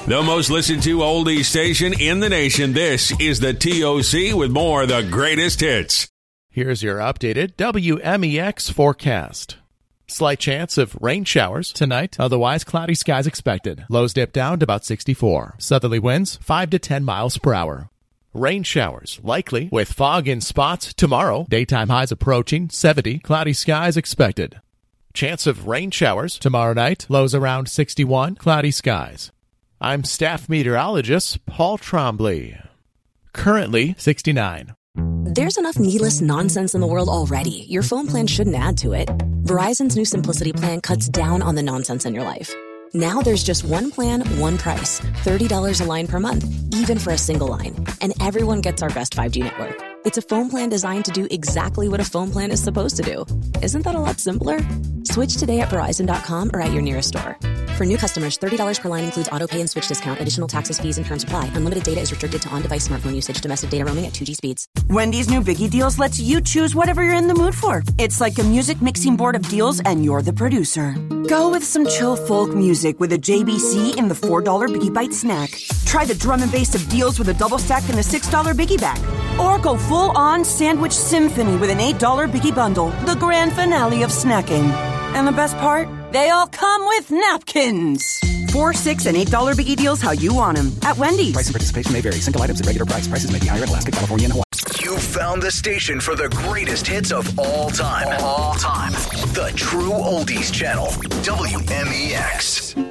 The most listened to oldies station in the nation. This is the TOC with more of the greatest hits. Here's your updated WMEX forecast. Slight chance of rain showers tonight, otherwise cloudy skies expected. Lows dip down to about 64. Southerly winds 5 to 10 miles per hour. Rain showers likely with fog in spots tomorrow. Daytime highs approaching 70. Cloudy skies expected. Chance of rain showers tomorrow night. Lows around 61. Cloudy skies. I'm staff meteorologist Paul Trombley. Currently 69. There's enough needless nonsense in the world already. Your phone plan shouldn't add to it. Verizon's new Simplicity plan cuts down on the nonsense in your life. Now there's just one plan, one price. $30 a line per month, even for a single line. And everyone gets our best 5G network. It's a phone plan designed to do exactly what a phone plan is supposed to do. Isn't that a lot simpler? Switch today at Verizon.com or at your nearest store. For new customers, $30 per line includes autopay and switch discount. Additional taxes, fees, and terms apply. Unlimited data is restricted to on-device smartphone usage. Domestic data roaming at 2G speeds. Wendy's new Biggie Deals lets you choose whatever you're in the mood for. It's like a music mixing board of deals, and you're the producer. Go with some chill folk music with a JBC in the $4 Biggie Bite snack. Try the drum and bass of deals with a double stack in the $6 Biggie Bag. Or go full-on sandwich symphony with an $8 Biggie Bundle, the grand finale of snacking. And the best part? They all come with napkins. $4, $6, and $8 Biggie Deals how you want them at Wendy's. Price and participation may vary. Single items at regular price. Prices may be higher in Alaska, California, and Hawaii. You found the station for the greatest hits of all time. All time. The True Oldies Channel. WMEX.